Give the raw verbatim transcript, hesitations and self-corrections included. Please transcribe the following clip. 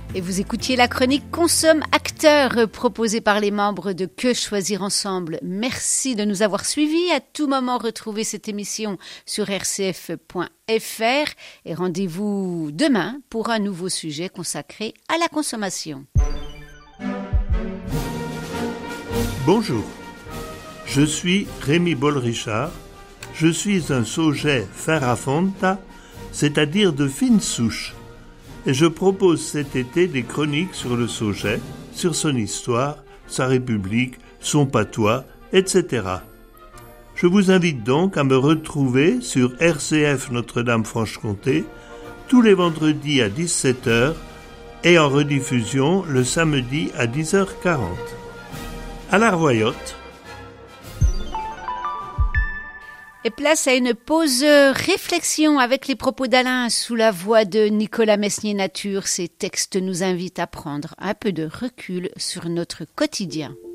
Et vous écoutiez la chronique Consomme Acteur proposée par les membres de Que Choisir Ensemble. Merci de nous avoir suivis. À tout moment, retrouvez cette émission sur r c f point f r et rendez-vous demain pour un nouveau sujet consacré à la consommation. Bonjour, je suis Rémi Boll-Richard. Je suis un sauget Ferrafonta, c'est-à-dire de fine souche. Et je propose cet été des chroniques sur le sauget, sur son histoire, sa république, son patois, et cetera. Je vous invite donc à me retrouver sur R C F Notre-Dame-Franche-Comté tous les vendredis à dix-sept heures et en rediffusion le samedi à dix heures quarante. À la revoyote. Et place à une pause réflexion avec les propos d'Alain sous la voix de Nicolas Mesnier-Nature. Ces textes nous invitent à prendre un peu de recul sur notre quotidien.